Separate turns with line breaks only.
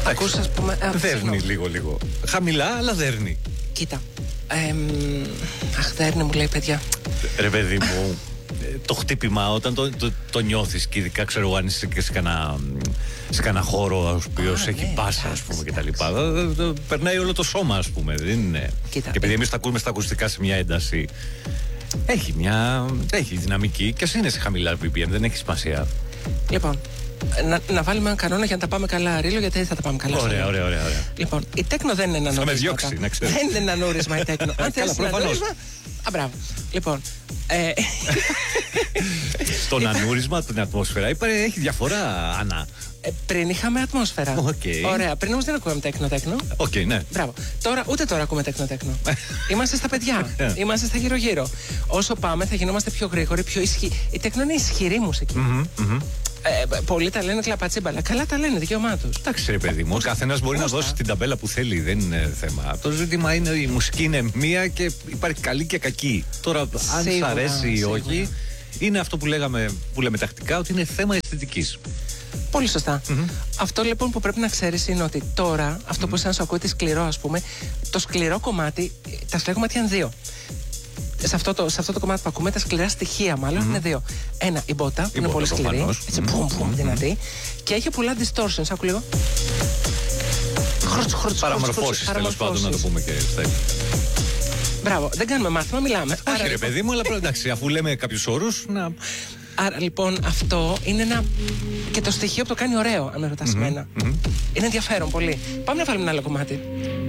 Ακούς, ας πούμε.
Δέρνει λίγο. Χαμηλά, αλλά δέρνει.
Κοίτα. Αχ, δέρνει, μου λέει, παιδιά.
Ρε παιδί μου, το χτύπημα όταν το νιώθεις, και ειδικά ξέρω εγώ αν είσαι και σε κανένα χώρο ο οποίος έχει μπάσα, ας πούμε, κτλ. Περνάει όλο το σώμα, ας πούμε. Δεν είναι.
Κοίτα,
και επειδή εμείς τα ακούμε στα ακουστικά σε μια ένταση, έχει δυναμική, και ας είναι σε χαμηλά BPM, δεν έχει σημασία.
Λοιπόν, να βάλουμε έναν κανόνα για να τα πάμε καλά, Ρίλο, γιατί δεν θα τα πάμε καλά.
Ωραία.
Λοιπόν, η τέκνο δεν είναι ένα νούρισμα.
Θα με διώξει, να ξέρεις.
Δεν είναι ένα νούρισμα η τέκνο. Αν θέλεις ένα νούρισμα. Μπράβο. Λοιπόν.
Στον ανούρισμα, την ατμόσφαιρα, έχει διαφορά, Άννα.
Πριν είχαμε ατμόσφαιρα. Ωραία. Πριν όμως δεν ακούγαμε τέκνο.
Ναι.
Μπράβο. Ούτε τώρα ακούμε τέκνο. Είμαστε στα παιδιά. Είμαστε στα γύρω-γύρω. Όσο πάμε θα γινόμαστε πιο γρήγοροι, πιο ισχυροί. Η τέκνο είναι ισχυρή μουσική. Πολλοί τα λένε κλαπατσίμπαλα. Καλά τα λένε, δικαίωμά τους.
Εντάξει, ρε παιδί μου, ο καθένας μπορεί να δώσει την ταμπέλα που θέλει, δεν είναι θέμα. Το ζήτημα είναι η μουσική είναι μία και υπάρχει καλή και κακή. Τώρα, αν σ' αρέσει ή όχι, είναι αυτό που λέμε τακτικά, ότι είναι θέμα αισθητικής.
Πολύ σωστά. Αυτό λοιπόν που πρέπει να ξέρεις είναι ότι τώρα, αυτό που σαν σου ακούγεται σκληρό, ας πούμε, το σκληρό κομμάτι, τα σκληρά κομμάτια είναι δύο. Σε αυτό το κομμάτι που ακούμε, τα σκληρά στοιχεία μάλλον είναι δύο. Ένα, η μπότα, που είναι πολύ σκληρή, έτσι πουμ, δυνατή, και έχει πολλά distortions. Άκου λίγο.
Παραμορφώσεις, τέλος πάντων, να το πούμε και στα ίδια.
Μπράβο, δεν κάνουμε μάθημα, μιλάμε.
Όχι, ρε παιδί μου, αλλά εντάξει, αφού λέμε κάποιους όρους, να.
Άρα λοιπόν αυτό είναι ένα. Και το στοιχείο που το κάνει ωραίο, αν με ρωτάς εμένα. Είναι ενδιαφέρον πολύ. Πάμε να βάλουμε ένα άλλο κομμάτι.